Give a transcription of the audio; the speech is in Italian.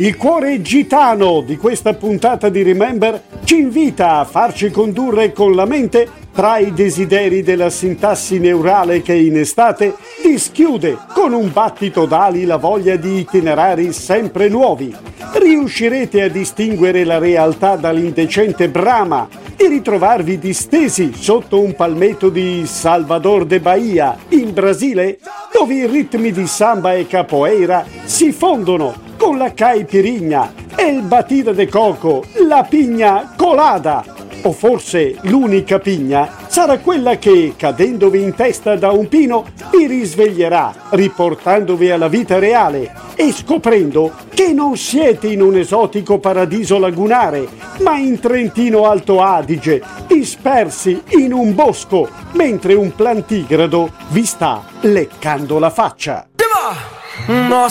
Il cuore gitano di questa puntata di Remember ci invita a farci condurre con la mente tra i desideri della sintassi neurale che in estate dischiude con un battito d'ali la voglia di itinerari sempre nuovi. Riuscirete a distinguere la realtà dall'indecente brama, di ritrovarvi distesi sotto un palmetto di Salvador de Bahia, in Brasile, dove i ritmi di samba e capoeira si fondono con la caipirinha e il batida de coco, la pigna colada. O forse l'unica pigna sarà quella che, cadendovi in testa da un pino, vi risveglierà, riportandovi alla vita reale e scoprendo che non siete in un esotico paradiso lagunare, ma in Trentino Alto Adige, dispersi in un bosco, mentre un plantigrado vi sta leccando la faccia. No